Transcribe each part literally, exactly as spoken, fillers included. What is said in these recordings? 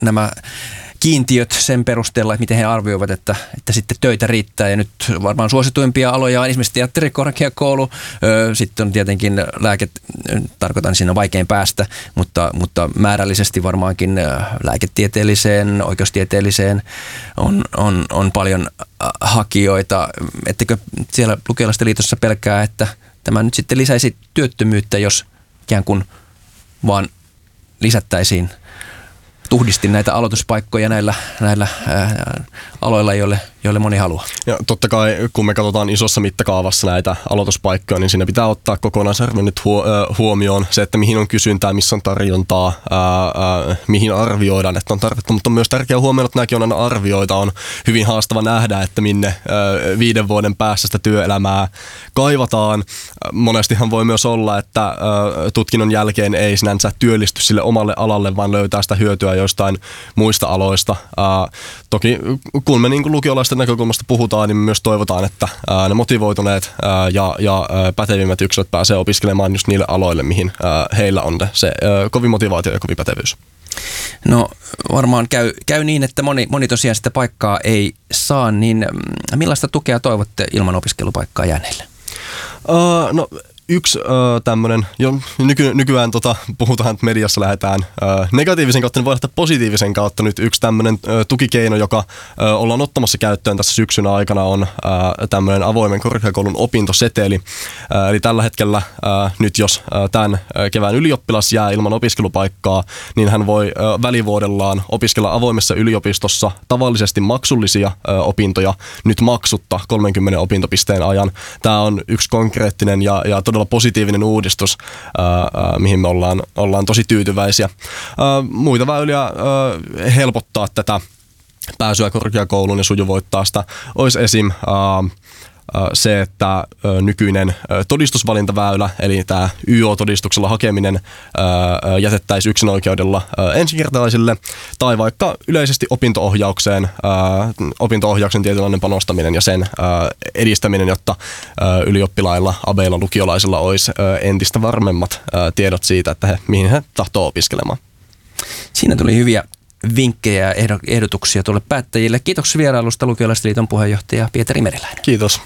nämä kiintiöt sen perusteella, että miten he arvioivat, että, että sitten töitä riittää. Ja nyt varmaan suosituimpia aloja on esimerkiksi teatterikorkeakoulu, sitten on tietenkin lääket, tarkoitan siinä vaikein päästä, mutta, mutta määrällisesti varmaankin lääketieteelliseen, oikeustieteelliseen on, on, on paljon hakijoita. Ettekö siellä Lukiolaisten liitossa pelkää, että tämä nyt sitten lisäisi työttömyyttä, jos ikään kuin vaan lisättäisiin tuhdisti näitä aloituspaikkoja näillä, näillä ää, aloilla, joille, joille moni haluaa. Ja totta kai, kun me katsotaan isossa mittakaavassa näitä aloituspaikkoja, niin siinä pitää ottaa kokonaisarvioinnit huomioon se, että mihin on kysyntää, missä on tarjontaa, ää, ää, mihin arvioidaan, että on tarvetta. Mutta on myös tärkeää huomioida, että nämäkin on aina arvioita. On hyvin haastava nähdä, että minne ää, viiden vuoden päässä sitä työelämää kaivataan. Monestihan voi myös olla, että ää, tutkinnon jälkeen ei sinänsä työllisty sille omalle alalle, vaan löytää sitä hyötyä jostain muista aloista. Ää, toki kun me niin kuin lukiolaisten näkökulmasta puhutaan, niin me myös toivotaan, että ää, ne motivoituneet ää, ja, ja ää, pätevimmät yksilöt pääsee opiskelemaan just niille aloille, mihin ää, heillä on se ää, kovin motivaatio ja kovin pätevyys. No varmaan käy, käy niin, että moni, moni tosiaan sitä paikkaa ei saa, niin millaista tukea toivotte ilman opiskelupaikkaa jääneille? Uh, no Yksi äh, tämmöinen, jo nyky, nykyään tota, puhutaan, että mediassa lähdetään äh, negatiivisen kautta, niin voi lähteä positiivisen kautta. Nyt yksi tämmöinen äh, tukikeino, joka äh, ollaan ottamassa käyttöön tässä syksyn aikana, on äh, tämmöinen avoimen korkeakoulun opintoseteli. Äh, eli tällä hetkellä äh, nyt, jos äh, tämän äh, kevään ylioppilas jää ilman opiskelupaikkaa, niin hän voi äh, välivuodellaan opiskella avoimessa yliopistossa tavallisesti maksullisia äh, opintoja nyt maksutta kolmenkymmenen opintopisteen ajan. Tämä on yksi konkreettinen ja, ja todella positiivinen uudistus, ää, mihin me ollaan, ollaan tosi tyytyväisiä. Ää, muita väyliä ää, helpottaa tätä pääsyä korkeakouluun ja sujuvoittaa sitä olisi esim. Ää, se, että nykyinen todistusvalintaväylä, eli tämä Y O-todistuksella hakeminen jätettäisiin yksinoikeudella ensikertalaisille, tai vaikka yleisesti opinto-ohjaukseen, opinto-ohjauksen tietynlainen panostaminen ja sen edistäminen, jotta ylioppilailla, abeilla, lukiolaisilla olisi entistä varmemmat tiedot siitä, että he, mihin he tahtoo opiskelemaan. Siinä tuli hyviä vinkkejä ja ehdotuksia tuolle päättäjille. Kiitoksia vierailusta Lukiolaisten liiton puheenjohtaja Pietari Meriläinen. Kiitos.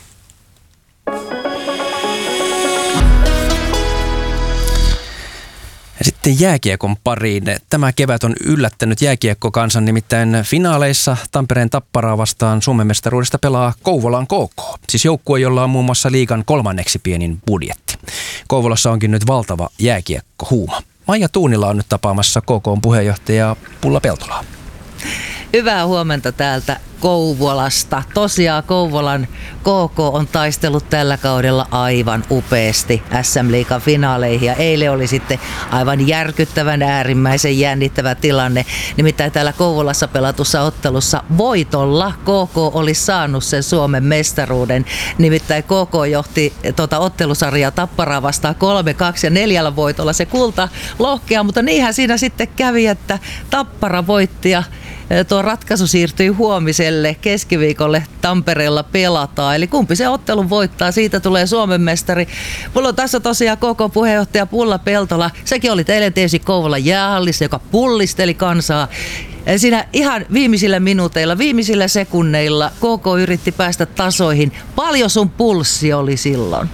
Ja sitten jääkiekon pariin. Tämä kevät on yllättänyt jääkiekkokansan, nimittäin finaaleissa Tampereen Tapparaa vastaan Suomen mestaruudesta pelaa Kouvolan K K. Siis joukkue, jolla on muun muassa liigan kolmanneksi pienin budjetti. Kouvolassa onkin nyt valtava jääkiekkohuuma. Maija Tuunila on nyt tapaamassa K K:n puheenjohtaja Pulla Peltolaa. Hyvää huomenta täältä Kouvolasta. Tosiaan Kouvolan K K on taistellut tällä kaudella aivan upeasti S M-liigan finaaleihin. Ja eilen oli sitten aivan järkyttävän äärimmäisen jännittävä tilanne. Nimittäin täällä Kouvolassa pelatussa ottelussa voitolla K K oli saanut sen Suomen mestaruuden. Nimittäin K K johti tuota ottelusarjaa Tapparaa vastaan kolme kaksi ja neljällä voitolla se kulta lohkea. Mutta niinhän siinä sitten kävi, että Tappara voitti ja tuo ratkaisu siirtyi huomiselle keskiviikolle Tampereella pelataan. Eli kumpi se ottelun voittaa, siitä tulee Suomen mestari. Mulla on tässä tosiaan K K-puheenjohtaja Pulla Peltola. Sekin oli eilen tietysti Kouvolan jäähallissa, joka pullisteli kansaa. Siinä ihan viimeisillä minuuteilla, viimeisillä sekunneilla K K yritti päästä tasoihin. Paljon sun pulssi oli silloin?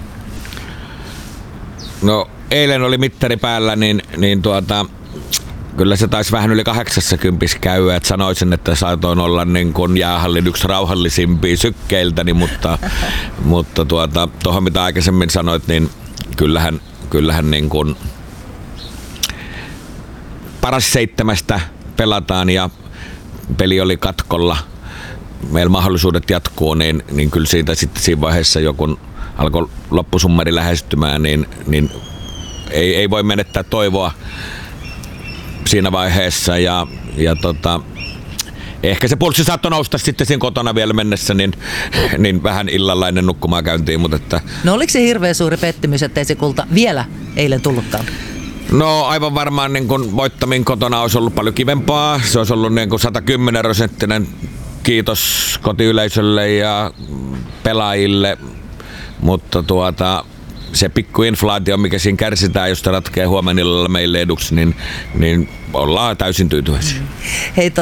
No eilen oli mittari päällä, niin, niin tuota... Kyllä se taisi vähän yli kahdeksassakymppissä käydä, että sanoisin, että saatoin olla niin kuin jäähallin yksi rauhallisimpia sykkeiltäni, mutta, mutta tuota, tuohon mitä aikaisemmin sanoit, niin kyllähän, kyllähän niin kuin paras seitsemästä pelataan ja peli oli katkolla. Meillä mahdollisuudet jatkuu, niin, niin kyllä siitä sitten siinä vaiheessa jo kun alkoi loppusummari lähestymään, niin, niin ei, ei voi menettää toivoa siinä vaiheessa ja, ja tota, ehkä se pulssi saattoi nousta sitten siinä kotona vielä mennessä, niin, niin vähän illalla ennen nukkumaan käyntiin. Mutta että... No oliko se hirveän suuri pettymys, ettei se kulta vielä eilen tullutkaan? No aivan varmaan niin kun voittamin kotona olisi ollut paljon kivempaa. Se olisi ollut niin kun sata kymmenen prosenttinen kiitos kotiyleisölle ja pelaajille, mutta tuota, se pikku inflaatio, mikä siinä kärsitään, josta ratkeaa huomenna illalla meille eduksi, niin, niin ollaan täysin tyytyväisiä. Hei,